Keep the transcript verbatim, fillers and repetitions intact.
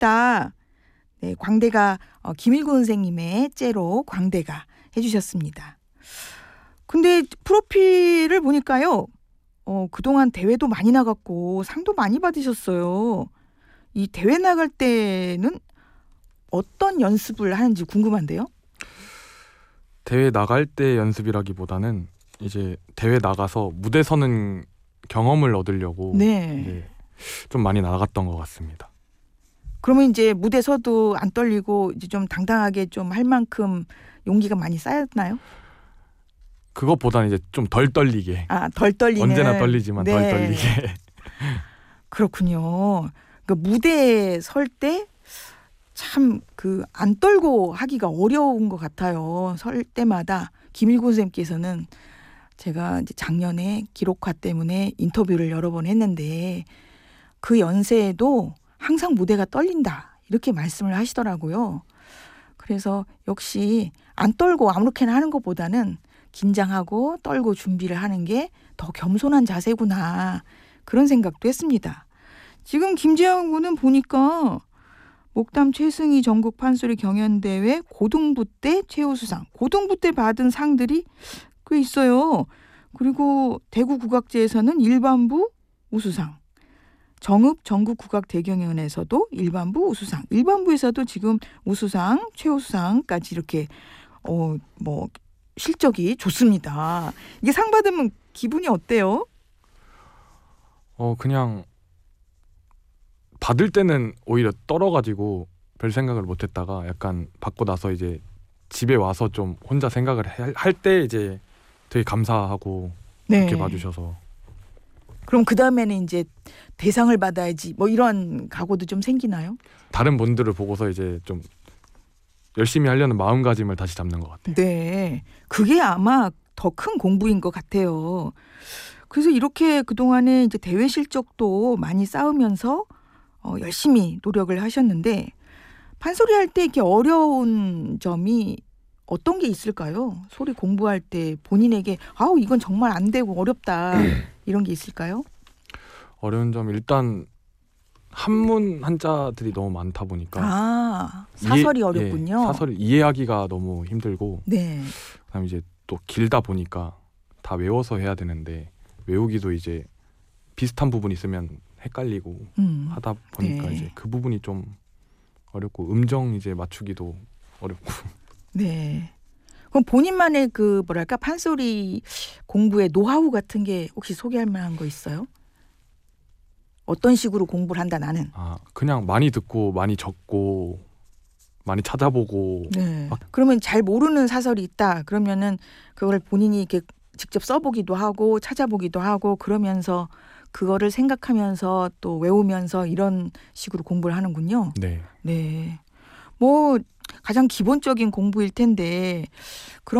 싶다. 네, 광대가 어, 김일구 선생님의 째로 광대가 해주셨습니다. 근데 프로필을 보니까요. 어, 그동안 대회도 많이 나갔고 상도 많이 받으셨어요. 이 대회 나갈 때는 어떤 연습을 하는지 궁금한데요. 대회 나갈 때 연습이라기보다는 이제 대회 나가서 무대 서는 경험을 얻으려고 네. 이제 좀 많이 나갔던 것 같습니다. 그러면 이제 무대 서도 안 떨리고 이제 좀 당당하게 좀 할 만큼 용기가 많이 쌓였나요? 그것보다는 이제 좀 덜 떨리게. 아, 덜 떨리는. 언제나 떨리지만 네. 덜 떨리게. 그렇군요. 그러니까 무대에 설 때 참 그 안 떨고 하기가 어려운 것 같아요. 설 때마다 김일구 선생님께서는 제가 이제 작년에 기록화 때문에 인터뷰를 여러 번 했는데 그 연세에도 항상 무대가 떨린다 이렇게 말씀을 하시더라고요. 그래서 역시 안 떨고 아무렇게나 하는 것보다는 긴장하고 떨고 준비를 하는 게 더 겸손한 자세구나 그런 생각도 했습니다. 지금 김재영 군은 보니까 목담 최승희 전국 판소리 경연대회 고등부 때 최우수상, 고등부 때 받은 상들이 꽤 있어요. 그리고 대구 국악제에서는 일반부 우수상, 정읍 전국 국악 대경연에서도 일반부 우수상, 일반부에서도 지금 우수상, 최우수상까지 이렇게 어, 뭐 실적이 좋습니다. 이게 상 받으면 기분이 어때요? 어 그냥 받을 때는 오히려 떨어가지고 별 생각을 못했다가 약간 받고 나서 이제 집에 와서 좀 혼자 생각을 할 때 이제 되게 감사하고 네. 그렇게 봐주셔서. 그럼 그 다음에는 이제 대상을 받아야지 뭐 이런 각오도 좀 생기나요? 다른 분들을 보고서 이제 좀 열심히 하려는 마음가짐을 다시 잡는 것 같아요. 네, 그게 아마 더 큰 공부인 것 같아요. 그래서 이렇게 그동안에 이제 대회 실적도 많이 쌓으면서 어, 열심히 노력을 하셨는데 판소리 할 때 이렇게 어려운 점이 어떤 게 있을까요? 소리 공부할 때 본인에게 아우 이건 정말 안 되고 어렵다 이런 게 있을까요? 어려운 점 일단 한문 한자들이 너무 많다 보니까 아, 사설이 이해, 어렵군요. 예, 사설을 이해하기가 너무 힘들고 네. 그다음 이제 또 길다 보니까 다 외워서 해야 되는데 외우기도 이제 비슷한 부분 있으면 헷갈리고 음, 하다 보니까 네. 이제 그 부분이 좀 어렵고 음정 이제 맞추기도 어렵고. 네. 그럼 본인만의 그 뭐랄까 판소리 공부의 노하우 같은 게 혹시 소개할 만한 거 있어요? 어떤 식으로 공부를 한다 나는? 아 그냥 많이 듣고 많이 적고 많이 찾아보고. 네. 막- 그러면 잘 모르는 사설이 있다. 그러면은 그걸 본인이 이렇게 직접 써보기도 하고 찾아보기도 하고 그러면서 그거를 생각하면서 또 외우면서 이런 식으로 공부를 하는군요. 네. 네. 뭐 가장 기본적인 공부일 텐데 그런